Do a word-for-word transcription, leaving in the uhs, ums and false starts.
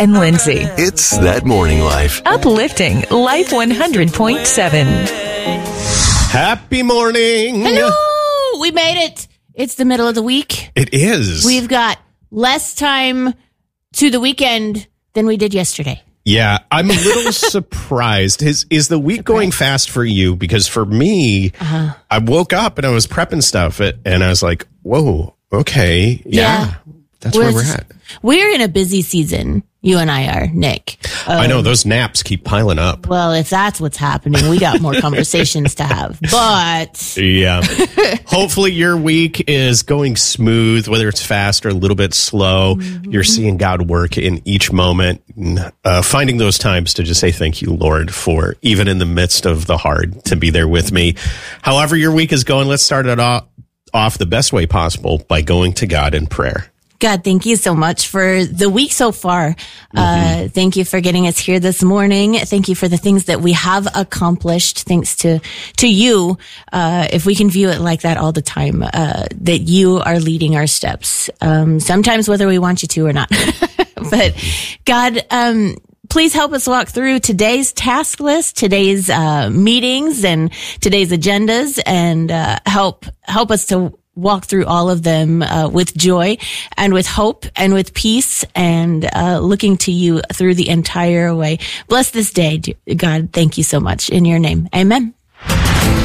and Lindsay. It's That Morning Life. Uplifting Life one hundred point seven. Happy morning. Hello. We made it. It's the middle of the week. It is. We've got less time to the weekend than we did yesterday. Yeah, I'm a little surprised. Is is the week going fast for you? Because for me, uh-huh. I woke up and I was prepping stuff and I was like, whoa, okay. Yeah, yeah. That's we're, where we're at. We're in a busy season. You and I are, Nick. Um, I know those naps keep piling up. Well, if that's what's happening, we got more conversations to have. But yeah, hopefully your week is going smooth, whether it's fast or a little bit slow. Mm-hmm. You're seeing God work in each moment, and, uh, finding those times to just say thank you, Lord, for even in the midst of the hard to be there with me. However your week is going, let's start it off, off the best way possible by going to God in prayer. God, thank you so much for the week so far. Mm-hmm. Uh, thank you for getting us here this morning. Thank you for the things that we have accomplished. Thanks to, to you. Uh, if we can view it like that all the time, uh, that you are leading our steps. Um, sometimes whether we want you to or not, but God, um, please help us walk through today's task list, today's, uh, meetings and today's agendas and, uh, help, help us to walk through all of them uh, with joy and with hope and with peace and uh, looking to you through the entire way. Bless this day, God. Thank you so much. In your name, amen.